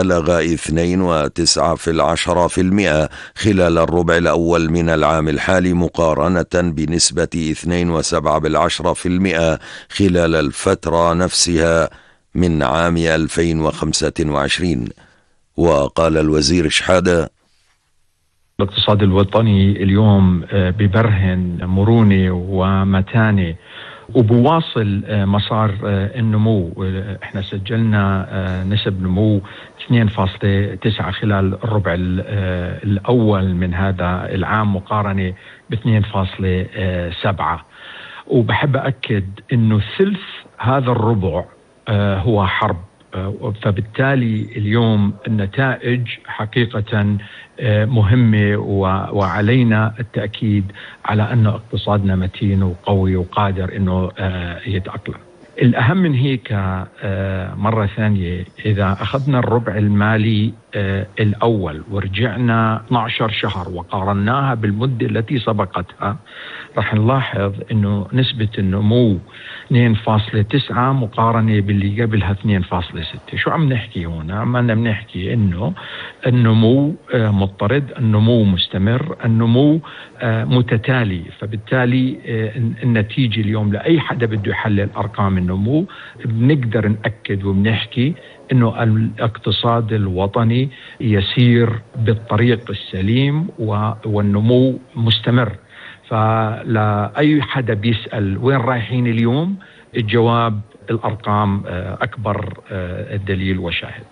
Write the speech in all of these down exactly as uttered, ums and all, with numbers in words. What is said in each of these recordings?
بلغ اثنين وتسعة في العشرة في المئة خلال الربع الأول من العام الحالي، مقارنة بنسبة اثنين وسبعة بالعشرة في المئة خلال الفترة نفسها من عام ألفين وخمسة وعشرين. وقال الوزير شحادة: الاقتصاد الوطني اليوم ببرهن مرونة ومتانة وبواصل مسار النمو. احنا سجلنا نسب نمو اثنين فاصلة تسعة خلال الربع الأول من هذا العام مقارنة ب اثنين فاصلة سبعة، وبحب أكد أنه ثلث هذا الربع هو حرب، فبالتالي اليوم النتائج حقيقة مهمة وعلينا التأكيد على أن اقتصادنا متين وقوي وقادر أنه يتأقلم. الأهم من هيك مرة ثانية، إذا أخذنا الربع المالي الأول ورجعنا اثني عشر شهر وقارناها بالمدة التي سبقتها، رح نلاحظ أنه نسبة النمو اثنين فاصلة تسعة مقارنة باللي قبلها اثنين فاصلة ستة. شو عم نحكي هنا؟ عم نحكي أنه النمو مضطرد، النمو مستمر، النمو متتالي. فبالتالي النتيجة اليوم لأي حدا بده يحلل أرقام النمو بنقدر نأكد وبنحكي أنه الاقتصاد الوطني يسير بالطريق السليم والنمو مستمر. فلأي حدا بيسأل وين رايحين اليوم، الجواب الأرقام أكبر الدليل وشاهد.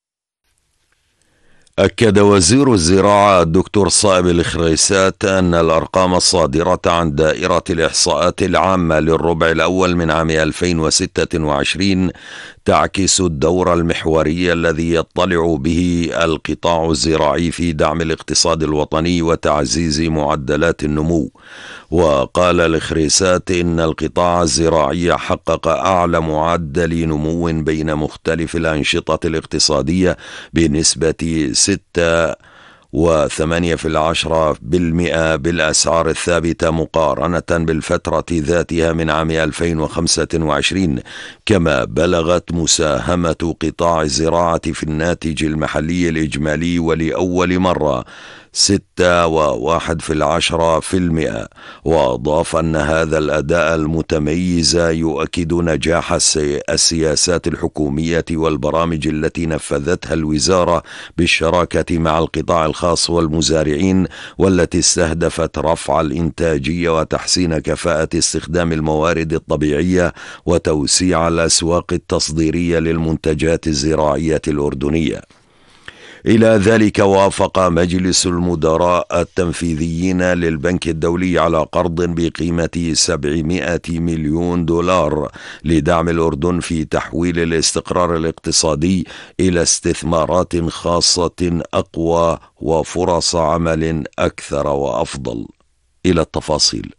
أكد وزير الزراعة الدكتور صائب الخريسات أن الأرقام الصادرة عن دائرة الإحصاءات العامة للربع الأول من عام ألفين وستة وعشرين تعكس الدور المحوري الذي يطلع به القطاع الزراعي في دعم الاقتصاد الوطني وتعزيز معدلات النمو. وقال الخريسات إن القطاع الزراعي حقق أعلى معدل نمو بين مختلف الأنشطة الاقتصادية بنسبة ستة وثمانية في العشرة بالمئة بالأسعار الثابتة مقارنة بالفترة ذاتها من عام ألفين وخمسة وعشرين. كما بلغت مساهمة قطاع الزراعة في الناتج المحلي الإجمالي ولأول مرة ستة وواحد في العشرة في المئة. وأضاف أن هذا الأداء المتميز يؤكد نجاح السياسات الحكومية والبرامج التي نفذتها الوزارة بالشراكة مع القطاع الخاص والمزارعين، والتي استهدفت رفع الإنتاجية وتحسين كفاءة استخدام الموارد الطبيعية وتوسيع الأسواق التصديرية للمنتجات الزراعية الأردنية. إلى ذلك وافق مجلس المدراء التنفيذيين للبنك الدولي على قرض بقيمة سبعمائة مليون دولار لدعم الأردن في تحويل الاستقرار الاقتصادي إلى استثمارات خاصة أقوى وفرص عمل أكثر وأفضل. إلى التفاصيل.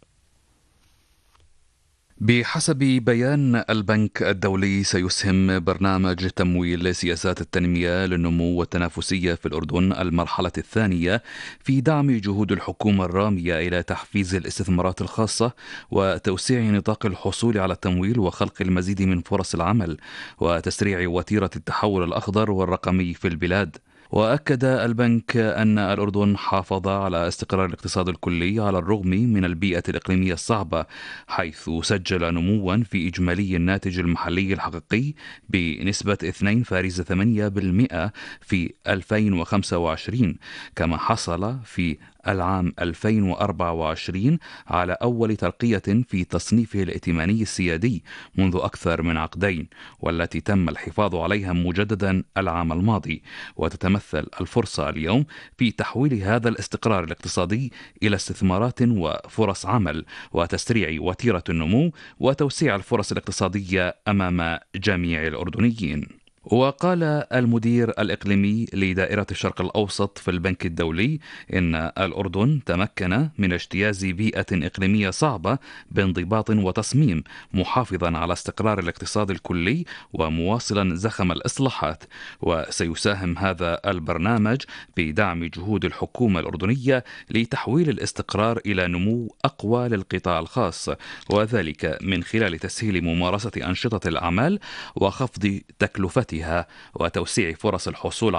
بحسب بيان البنك الدولي، سيسهم برنامج تمويل سياسات التنمية للنمو والتنافسية في الأردن المرحلة الثانية في دعم جهود الحكومة الرامية إلى تحفيز الاستثمارات الخاصة وتوسيع نطاق الحصول على التمويل وخلق المزيد من فرص العمل وتسريع وتيرة التحول الأخضر والرقمي في البلاد. وأكد البنك أن الأردن حافظ على استقرار الاقتصاد الكلي على الرغم من البيئة الإقليمية الصعبة، حيث سجل نموا في إجمالي الناتج المحلي الحقيقي بنسبة اثنين فاصلة ثمانية بالمئة في ألفين وخمسة وعشرين، كما حصل في العام ألفين وأربعة وعشرين على أول ترقية في تصنيفه الائتماني السيادي منذ أكثر من عقدين، والتي تم الحفاظ عليها مجددا العام الماضي. وتتمثل الفرصة اليوم في تحويل هذا الاستقرار الاقتصادي إلى استثمارات وفرص عمل وتسريع وتيرة النمو وتوسيع الفرص الاقتصادية أمام جميع الأردنيين. وقال المدير الإقليمي لدائرة الشرق الأوسط في البنك الدولي إن الأردن تمكن من اجتياز بيئة إقليمية صعبة بانضباط وتصميم، محافظا على استقرار الاقتصاد الكلي ومواصلا زخم الإصلاحات. وسيساهم هذا البرنامج بدعم جهود الحكومة الأردنية لتحويل الاستقرار إلى نمو أقوى للقطاع الخاص، وذلك من خلال تسهيل ممارسة أنشطة الأعمال وخفض تكلفتها وتوسيع فرص الحصول